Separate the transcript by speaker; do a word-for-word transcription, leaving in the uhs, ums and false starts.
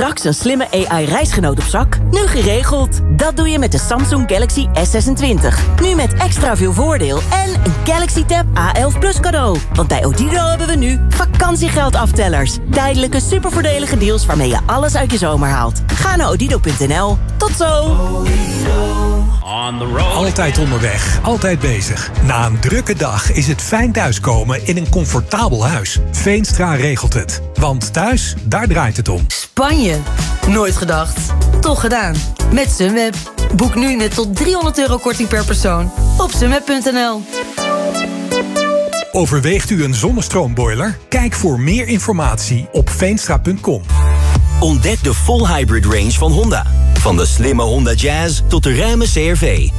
Speaker 1: Straks een slimme A I-reisgenoot op zak? Nu geregeld. Dat doe je met de Samsung Galaxy S zesentwintig. Nu met extra veel voordeel en een Galaxy Tab A elf Plus cadeau. Want bij Odido hebben we nu vakantiegeldaftellers. Tijdelijke supervoordelige deals waarmee je alles uit je zomer haalt. Ga naar odido punt n l. Tot zo!
Speaker 2: Altijd onderweg, altijd bezig. Na een drukke dag is het fijn thuiskomen in een comfortabel huis. Veenstra regelt het. Want thuis, daar draait het om.
Speaker 3: Spanje? Nooit gedacht. Toch gedaan. Met Sunweb. Boek nu met tot driehonderd euro korting per persoon op sunweb punt n l.
Speaker 2: Overweegt u een zonnestroomboiler? Kijk voor meer informatie op veenstra punt com.
Speaker 4: Ontdek de full hybrid range van Honda. Van de slimme Honda Jazz tot de ruime C R V.